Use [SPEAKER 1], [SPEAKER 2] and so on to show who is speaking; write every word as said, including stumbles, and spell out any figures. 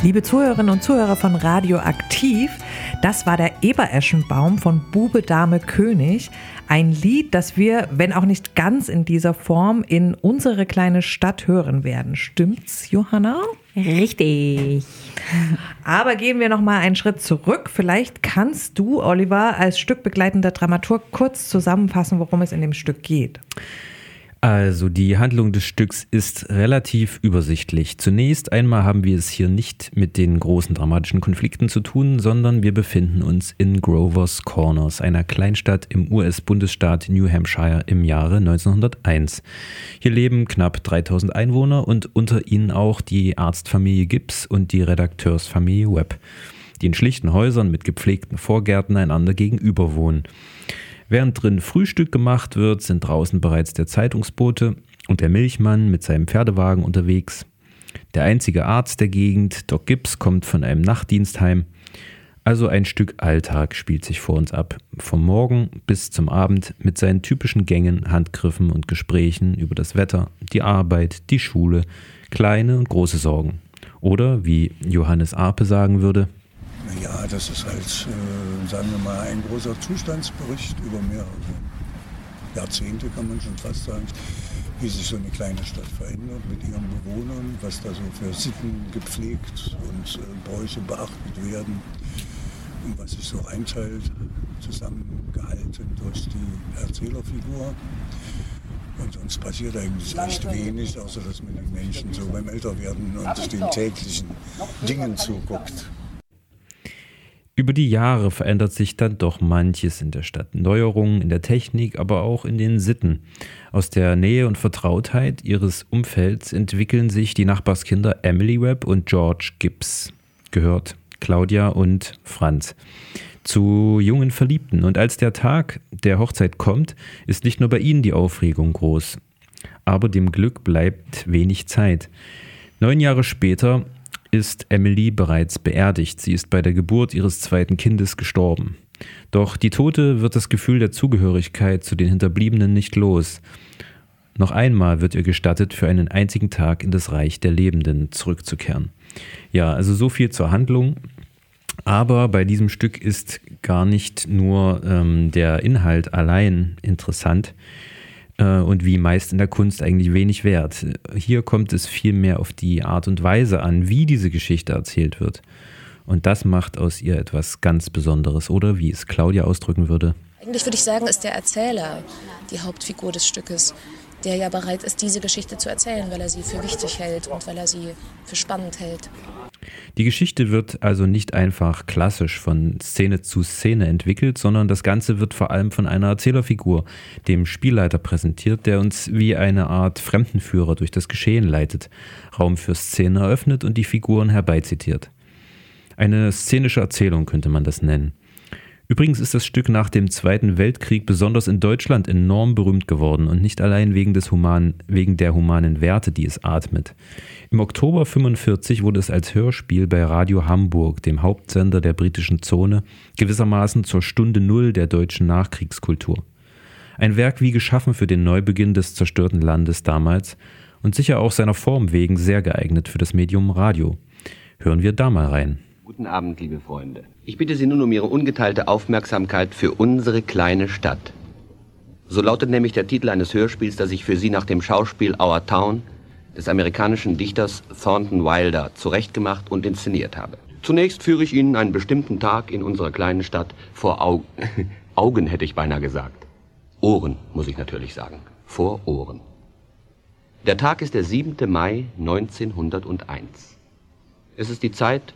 [SPEAKER 1] Liebe Zuhörerinnen und Zuhörer von Radioaktiv, das war der Ebereschenbaum von Bube, Dame, König. Ein Lied, das wir, wenn auch nicht ganz in dieser Form, in unsere kleine Stadt hören werden. Stimmt's, Johanna?
[SPEAKER 2] Richtig.
[SPEAKER 1] Aber gehen wir noch mal einen Schritt zurück. Vielleicht kannst du, Oliver, als stückbegleitender Dramaturg kurz zusammenfassen, worum es in dem Stück geht.
[SPEAKER 3] Also die Handlung des Stücks ist relativ übersichtlich. Zunächst einmal haben wir es hier nicht mit den großen dramatischen Konflikten zu tun, sondern wir befinden uns in Grover's Corners, einer Kleinstadt im U S-Bundesstaat New Hampshire im Jahre neunzehnhunderteins. Hier leben knapp dreitausend Einwohner und unter ihnen auch die Arztfamilie Gibbs und die Redakteursfamilie Webb, die in schlichten Häusern mit gepflegten Vorgärten einander gegenüber wohnen. Während drin Frühstück gemacht wird, sind draußen bereits der Zeitungsbote und der Milchmann mit seinem Pferdewagen unterwegs. Der einzige Arzt der Gegend, Doc Gibbs, kommt von einem Nachtdienst heim. Also ein Stück Alltag spielt sich vor uns ab. Vom Morgen bis zum Abend mit seinen typischen Gängen, Handgriffen und Gesprächen über das Wetter, die Arbeit, die Schule, kleine und große Sorgen. Oder, wie Johannes Arpe sagen würde:
[SPEAKER 4] Ja, das ist halt, äh, sagen wir mal, ein großer Zustandsbericht über mehrere Jahrzehnte, kann man schon fast sagen, wie sich so eine kleine Stadt verändert mit ihren Bewohnern, was da so für Sitten gepflegt und äh, Bräuche beachtet werden und was sich so einteilt, zusammengehalten durch die Erzählerfigur. Und sonst passiert eigentlich recht wenig, außer dass man den Menschen so beim Älterwerden und den täglichen Dingen zuguckt.
[SPEAKER 3] Über die Jahre verändert sich dann doch manches in der Stadt. Neuerungen in der Technik, aber auch in den Sitten. Aus der Nähe und Vertrautheit ihres Umfelds entwickeln sich die Nachbarskinder Emily Webb und George Gibbs, gehört Claudia und Franz, zu jungen Verliebten. Und als der Tag der Hochzeit kommt, ist nicht nur bei ihnen die Aufregung groß. Aber dem Glück bleibt wenig Zeit. Neun Jahre später ist Emily bereits beerdigt. Sie ist bei der Geburt ihres zweiten Kindes gestorben. Doch die Tote wird das Gefühl der Zugehörigkeit zu den Hinterbliebenen nicht los. Noch einmal wird ihr gestattet, für einen einzigen Tag in das Reich der Lebenden zurückzukehren. Ja, also so viel zur Handlung. Aber bei diesem Stück ist gar nicht nur ähm, der Inhalt allein interessant, und wie meist in der Kunst eigentlich wenig wert. Hier kommt es vielmehr auf die Art und Weise an, wie diese Geschichte erzählt wird. Und das macht aus ihr etwas ganz Besonderes, oder wie es Claudia ausdrücken würde.
[SPEAKER 5] Eigentlich würde ich sagen, ist der Erzähler die Hauptfigur des Stückes, der ja bereit ist, diese Geschichte zu erzählen, weil er sie für wichtig hält und weil er sie für spannend hält.
[SPEAKER 3] Die Geschichte wird also nicht einfach klassisch von Szene zu Szene entwickelt, sondern das Ganze wird vor allem von einer Erzählerfigur, dem Spielleiter, präsentiert, der uns wie eine Art Fremdenführer durch das Geschehen leitet, Raum für Szenen eröffnet und die Figuren herbeizitiert. Eine szenische Erzählung könnte man das nennen. Übrigens ist das Stück nach dem Zweiten Weltkrieg besonders in Deutschland enorm berühmt geworden und nicht allein wegen, des humanen, wegen der humanen Werte, die es atmet. Im Oktober neunzehnhundertfünfundvierzig wurde es als Hörspiel bei Radio Hamburg, dem Hauptsender der britischen Zone, gewissermaßen zur Stunde Null der deutschen Nachkriegskultur. Ein Werk wie geschaffen für den Neubeginn des zerstörten Landes damals und sicher auch seiner Form wegen sehr geeignet für das Medium Radio. Hören wir da mal rein.
[SPEAKER 6] Guten Abend, liebe Freunde. Ich bitte Sie nun um Ihre ungeteilte Aufmerksamkeit für unsere kleine Stadt. So lautet nämlich der Titel eines Hörspiels, das ich für Sie nach dem Schauspiel Our Town des amerikanischen Dichters Thornton Wilder zurechtgemacht und inszeniert habe. Zunächst führe ich Ihnen einen bestimmten Tag in unserer kleinen Stadt vor Augen, Augen hätte ich beinahe gesagt. Ohren, muss ich natürlich sagen. Vor Ohren. Der Tag ist der siebente Mai neunzehnhunderteins. Es ist die Zeit